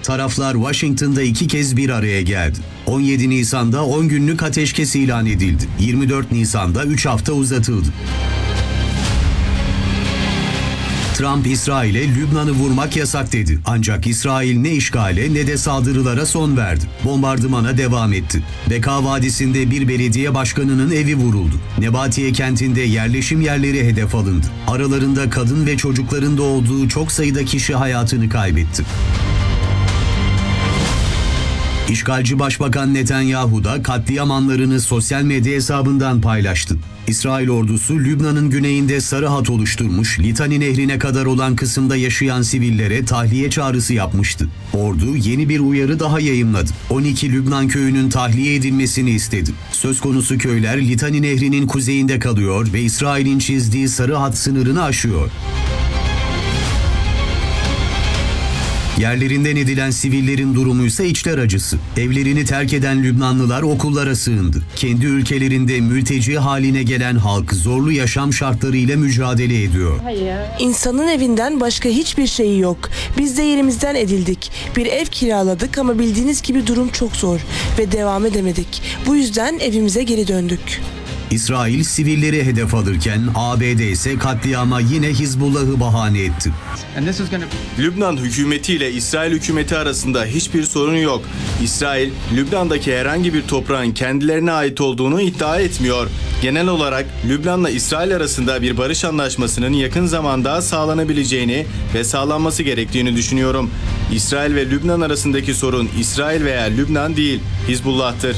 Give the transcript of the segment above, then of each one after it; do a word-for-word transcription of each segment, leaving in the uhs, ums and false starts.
Taraflar Washington'da iki kez bir araya geldi. on yedi Nisan'da on günlük ateşkes ilan edildi. yirmi dört Nisan'da üç hafta uzatıldı. Trump, İsrail'e Lübnan'ı vurmak yasak dedi. Ancak İsrail ne işgale ne de saldırılara son verdi. Bombardımana devam etti. Beka Vadisi'nde bir belediye başkanının evi vuruldu. Nebatiye kentinde yerleşim yerleri hedef alındı. Aralarında kadın ve çocukların da olduğu çok sayıda kişi hayatını kaybetti. İşgalci Başbakan Netanyahu da katliam anlarını sosyal medya hesabından paylaştı. İsrail ordusu Lübnan'ın güneyinde sarı hat oluşturmuş, Litani Nehri'ne kadar olan kısımda yaşayan sivillere tahliye çağrısı yapmıştı. Ordu yeni bir uyarı daha yayımladı. on iki Lübnan köyünün tahliye edilmesini istedi. Söz konusu köyler Litani Nehri'nin kuzeyinde kalıyor ve İsrail'in çizdiği sarı hat sınırını aşıyor. Yerlerinden edilen sivillerin durumuysa içler acısı. Evlerini terk eden Lübnanlılar okullara sığındı. Kendi ülkelerinde mülteci haline gelen halk zorlu yaşam şartlarıyla mücadele ediyor. İnsanın evinden başka hiçbir şeyi yok. Biz de yerimizden edildik. Bir ev kiraladık ama bildiğiniz gibi durum çok zor ve devam edemedik. Bu yüzden evimize geri döndük. İsrail sivilleri hedef alırken A B D ise katliama yine Hizbullah'ı bahane etti. Lübnan hükümeti ile İsrail hükümeti arasında hiçbir sorun yok. İsrail, Lübnan'daki herhangi bir toprağın kendilerine ait olduğunu iddia etmiyor. Genel olarak Lübnan'la İsrail arasında bir barış anlaşmasının yakın zamanda sağlanabileceğini ve sağlanması gerektiğini düşünüyorum. İsrail ve Lübnan arasındaki sorun İsrail veya Lübnan değil, Hizbullah'tır.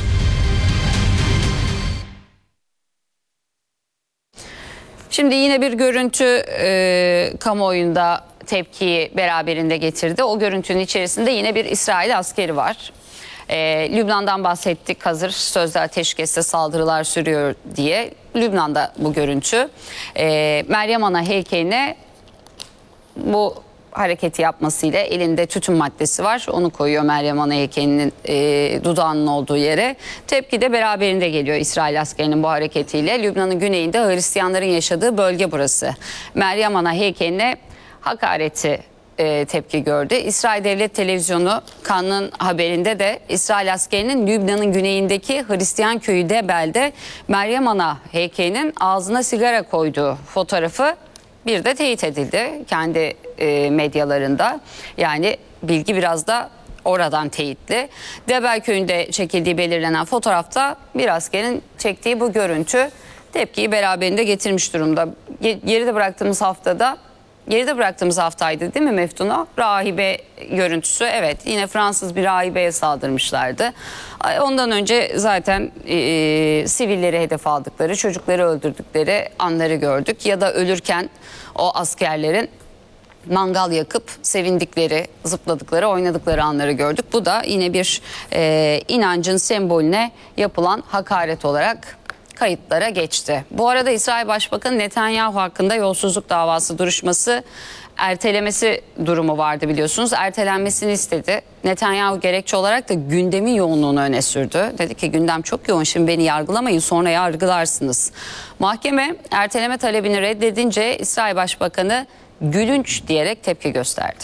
Şimdi yine bir görüntü e, kamuoyunda tepkiyi beraberinde getirdi. O görüntünün içerisinde yine bir İsrail askeri var. E, Lübnan'dan bahsettik, hazır sözde ateşkeste saldırılar sürüyor diye. Lübnan'da bu görüntü. E, Meryem Ana heykeline bu hareketi yapmasıyla elinde tütün maddesi var. Onu koyuyor Meryem Ana heykelinin e, dudağının olduğu yere. Tepki de beraberinde geliyor İsrail askerinin bu hareketiyle. Lübnan'ın güneyinde Hristiyanların yaşadığı bölge burası. Meryem Ana heykeline hakareti e, tepki gördü. İsrail Devlet Televizyonu Kan'ın haberinde de İsrail askerinin Lübnan'ın güneyindeki Hristiyan köyü Debel'de Meryem Ana heykelinin ağzına sigara koyduğu fotoğrafı bir de teyit edildi kendi e, medyalarında. Yani bilgi biraz da oradan teyitli. Debel köyünde çekildiği belirlenen fotoğrafta bir askerin çektiği bu görüntü tepkiyi beraberinde getirmiş durumda. Geride bıraktığımız haftada, geride bıraktığımız haftaydı değil mi Meftuna? Rahibe görüntüsü, evet, yine Fransız bir rahibeye saldırmışlardı. Ondan önce zaten e, sivilleri hedef aldıkları, çocukları öldürdükleri anları gördük. Ya da ölürken o askerlerin mangal yakıp sevindikleri, zıpladıkları, oynadıkları anları gördük. Bu da yine bir e, inancın sembolüne yapılan hakaret olarak kayıtlara geçti. Bu arada İsrail Başbakanı Netanyahu hakkında yolsuzluk davası duruşması ertelemesi durumu vardı biliyorsunuz. Ertelenmesini istedi. Netanyahu gerekçe olarak da gündemin yoğunluğunu öne sürdü. Dedi ki gündem çok yoğun, şimdi beni yargılamayın, sonra yargılarsınız. Mahkeme erteleme talebini reddedince İsrail Başbakanı gülünç diyerek tepki gösterdi.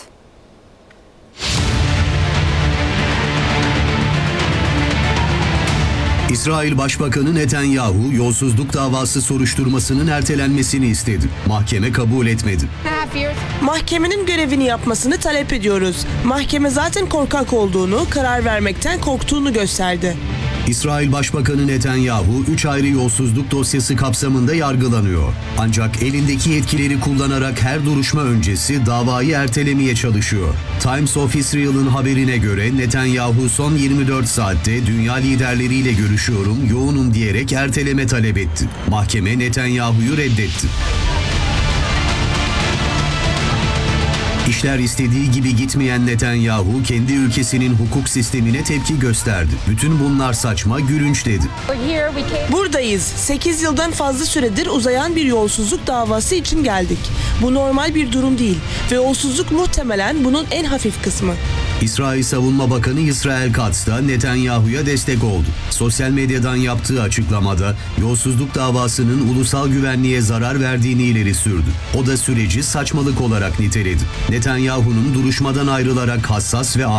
İsrail Başbakanı Netanyahu yolsuzluk davası soruşturmasının ertelenmesini istedi. Mahkeme kabul etmedi. Mahkemenin görevini yapmasını talep ediyoruz. Mahkeme zaten korkak olduğunu, karar vermekten korktuğunu gösterdi. İsrail Başbakanı Netanyahu üç ayrı yolsuzluk dosyası kapsamında yargılanıyor. Ancak elindeki yetkileri kullanarak her duruşma öncesi davayı ertelemeye çalışıyor. Times of Israel'ın haberine göre Netanyahu son yirmi dört saatte dünya liderleriyle görüşüyorum, yoğunum diyerek erteleme talep etti. Mahkeme Netanyahu'yu reddetti. İşler istediği gibi gitmeyen Netanyahu kendi ülkesinin hukuk sistemine tepki gösterdi. Bütün bunlar saçma, gülünç dedi. Buradayız. sekiz yıldan fazla süredir uzayan bir yolsuzluk davası için geldik. Bu normal bir durum değil ve yolsuzluk muhtemelen bunun en hafif kısmı. İsrail Savunma Bakanı İsrail Katz da Netanyahu'ya destek oldu. Sosyal medyadan yaptığı açıklamada yolsuzluk davasının ulusal güvenliğe zarar verdiğini ileri sürdü. O da süreci saçmalık olarak niteledi. Netanyahu'nun duruşmadan ayrılarak hassas ve